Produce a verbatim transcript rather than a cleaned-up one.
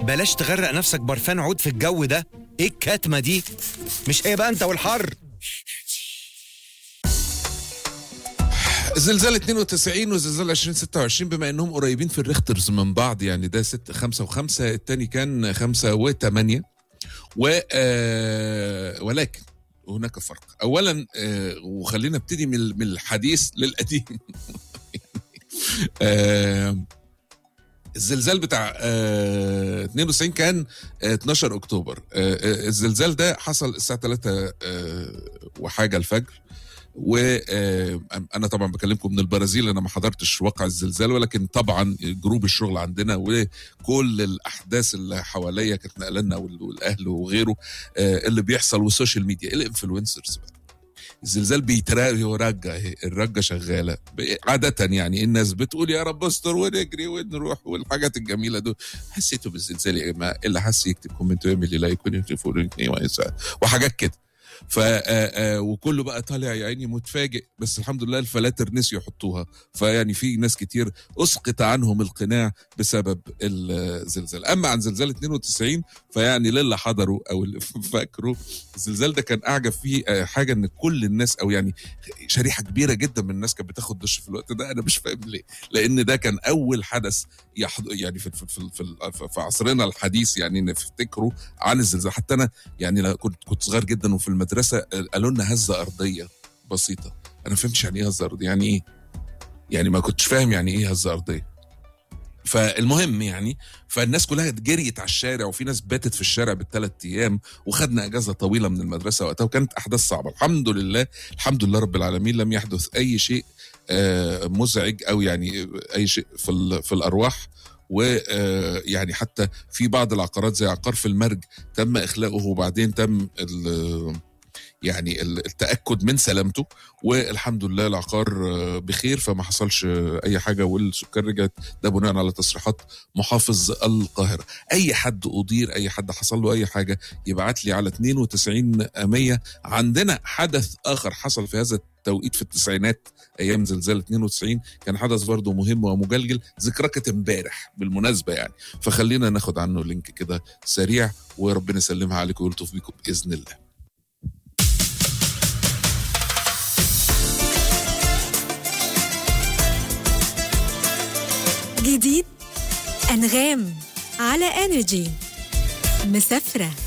بلاش تغرق نفسك برفان عود في الجو ده. ايه الكتمة دي؟ مش هي بقى انت والحر. زلزال اتنين وتسعين وزلزال عشرين ستة وعشرين بما انهم قريبين في الريخترز من بعض، يعني ده ست خمسة وخمسة، التاني كان خمسة وثمانية. و آه ولكن هناك فرق. اولا آه وخلينا نبتدي من من الحديث للقديم. آه الزلزال بتاع آه اتنين وتسعين كان آه اتناشر اكتوبر. آه الزلزال ده حصل الساعه ثلاثة آه وحاجه الفجر، وانا طبعا بكلمكم من البرازيل، انا ما حضرتش واقع الزلزال، ولكن طبعا جروب الشغل عندنا وكل الاحداث اللي حواليا كانت نقلنا والاهل وغيره اللي بيحصل، والسوشيال ميديا الانفلونسرز. الزلزال بيترجع، الرجه شغاله عاده، يعني الناس بتقول يا رب استر ونجري ونروح والحاجات الجميله دول. حسيتوا بالزلزال يا جماعه؟ اللي حس يكتب كومنت ويعمل لي لايك وحاجات كده. ف وكله بقى طالع يا عيني متفاجئ، بس الحمد لله الفلاتر نسيوا يحطوها، فيعني في ناس كتير اسقط عنهم القناع بسبب الزلزال. اما عن زلزال اتنين وتسعين فيعني للي حضروا او اللي فاكروا، الزلزال ده كان اعجب فيه حاجه ان كل الناس او يعني شريحه كبيره جدا من الناس كانت بتاخد دش في الوقت ده. انا مش فاهم ليه، لان ده كان اول حدث يحض... يعني في في في, في, في عصرنا الحديث يعني نفتكره عن الزلزال. حتى انا يعني كنت كنت صغير جدا وفي المدرسه قالوا لنا هزه ارضيه بسيطه، انا ما فهمتش يعني ايه هزه ارضيه، يعني ايه يعني ما كنتش فاهم يعني ايه هزه ارضيه. فالمهم يعني فالناس كلها جريت على الشارع، وفي ناس باتت في الشارع بالثلاث ايام، وخدنا اجازه طويله من المدرسه وقتها، وكانت احداث صعبه. الحمد لله الحمد لله رب العالمين لم يحدث اي شيء مزعج او يعني اي شيء في في الارواح. ويعني حتى في بعض العقارات زي عقار في المرج تم اخلاؤه، وبعدين تم يعني التأكد من سلامته، والحمد لله العقار بخير فما حصلش أي حاجة، والسكان رجعت. ده بناء على تصريحات محافظ القاهرة. أي حد أضير، أي حد حصل له أي حاجة يبعت لي على اتنين وتسعين مية. عندنا حدث آخر حصل في هذا التوقيت في التسعينات أيام زلزال اتنين وتسعين، كان حدث برضو مهم ومجلجل، ذكرى كانت امبارح بالمناسبة يعني، فخلينا ناخد عنه لينك كده سريع، وربنا يسلمها عليكم ويلطف بيكم بإذن الله. جديد أنغام على انرجي مسافرة.